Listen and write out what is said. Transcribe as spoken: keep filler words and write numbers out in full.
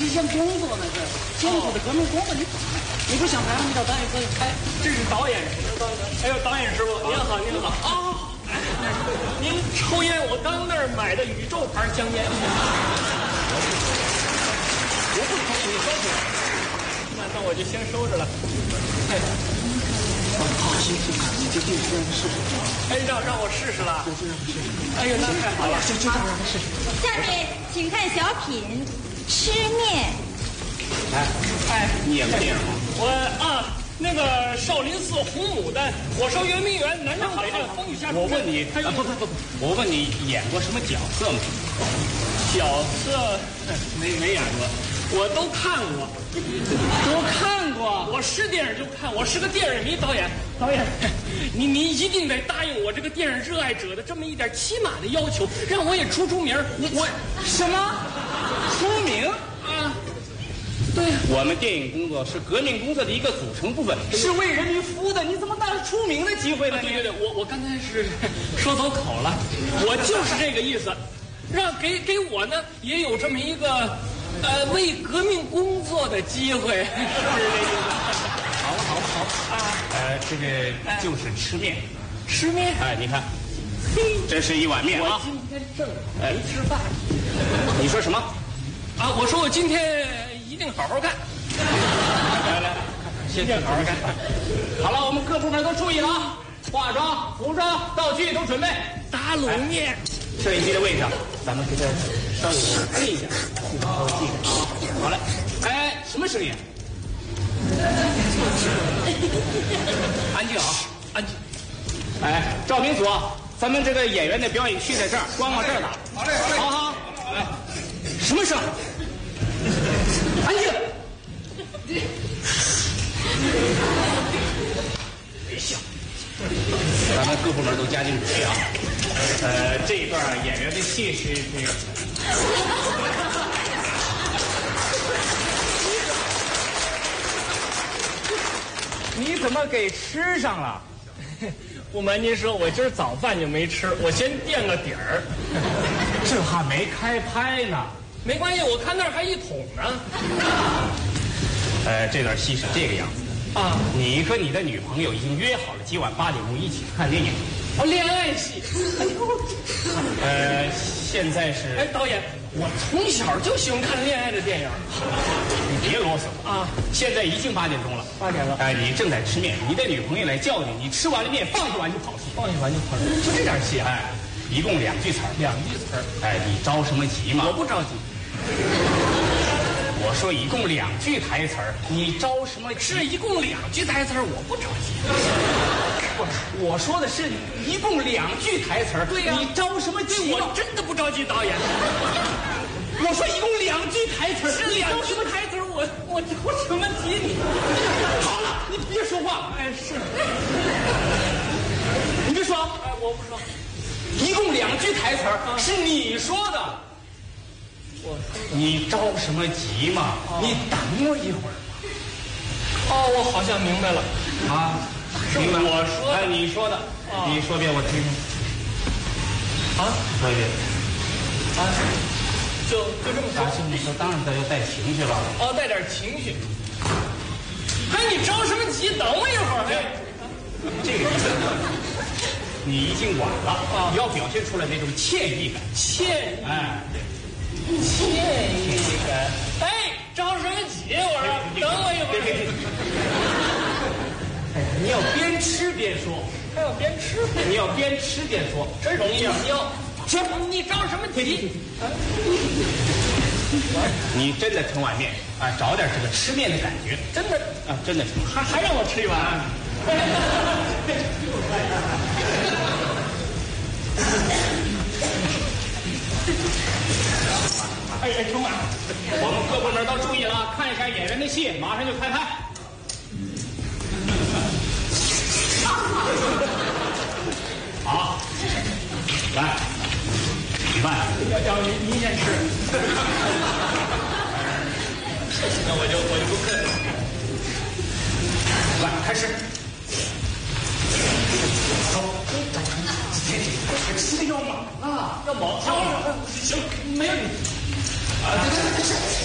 讲工作呢，这艰苦的革命工作，你你不想拍吗？你找导演哥拍。 这是导演，导演。哎呦，导演师傅，您好，您好啊！您抽烟，我刚那儿买的宇宙牌香烟。我不抽，你收起来。那那我就先收着了。哎， 好，行行，你就进去让他试试。 哎，让让我试试了。 就让他试试。 哎呦，那太好了， 就就这样让他试试。 下面请看小品《吃面》。 哎哎，你演过电影吗？ 我啊，那个少林寺红牡丹，火烧圆明园，南征北战，风雨下。 我问你，啊不不不不，我问你演过什么角色吗？ 角色没没演过， 我都看过， 都看过。 我是电影就看，我是个电影迷。导演，导演，你你一定得答应我这个电影热爱者的这么一点起码的要求，让我也出出名。我什么出名啊？对， 我们电影工作是革命工作的一个组成部分， 是为人民服务的，你怎么带来出名的机会呢？ 对对对，我我刚才是说走口了，我就是这个意思，让给给我呢也有这么一个呃为革命工作的机会，是不是这意思？ 好了好了好了啊，呃，这个就是吃面， 吃面。 哎，你看，这是一碗面啊。 我今天正没吃饭。 你说什么？ 啊，我说我今天一定好好干。 来来，先去好好干。好了，我们各部门都注意了啊！化妆、服装、道具都准备。 打卤面。 摄影机的位置，咱们给它稍微近一点，稍微近一点啊。好嘞，哎，什么声音？安静啊， 安静。 哎，照明组，咱们这个演员的表演区在这儿，光往这儿打。 好嘞，好嘞。 好好。哎，什么声？安静。别笑。咱们各部门都加紧准备啊。呃，这一段演员的戏是这个。 你怎么给吃上了？ 不瞒您说，我今儿早饭就没吃，我先垫个底儿。 这还没开拍呢。 没关系，我看那儿还一桶呢。 呃，这段戏是这个样子的啊， 你和你的女朋友已经约好了今晚八点钟一起去看电影。 哦，恋爱戏。哎呦， 呃，现在是哎，导演，我从小就喜欢看恋爱的电影。 你别啰嗦啊！ 现在已经八点钟了， 八点了。 哎，你正在吃面，你的女朋友来叫你，你吃完了面放一碗就跑戏， 放一碗就跑戏，就这点戏啊？ 哎，一共两句词儿， 两句词儿。 哎，你着什么急嘛？ 我不着急。 我说一共两句台词儿，你着什么急？ 是一共两句台词儿，我不着急。 我我说的是一共两句台词儿， 对呀， 你着什么急？ 我真的不着急，导演。 我说一共两句台词儿， 是两句台词儿，我我着什么急你？ 好了，你别说话了。 哎，是。 你别说， 哎，我不说。 一共两句台词儿，是你说的。 我你着什么急嘛？哦、你等我一会儿吧。 哦，我好像明白了。 啊， 是我说的。 哎，你说的，哦、你说遍我听听。 啊， 说一遍。 啊，就就这么说。 你说当然得要带情绪了。 哦，带点情绪。哎，你着什么急？等我一会儿。哎， 这个意思。你已经晚了，啊、你要表现出来那种歉意感。 歉意。 哎。 歉意感，哎，着什么急？我说，等我一会儿。 哎，你要边吃边说， 还要边吃， 你要边吃边说， 真容易教。 行， 你着什么急？ 你真的盛碗面啊，找点这个吃面的感觉， 真的啊，真的盛， 还还让我吃一碗。 哎哎，兄弟，我们各部门都注意了，看一下演员的戏，马上就开拍。好，来，举办。 要要您您先吃。那我就我就不客气。 来，开始。走。吃的要猛啊， 要猛。 行，没有你。啊，这这这这。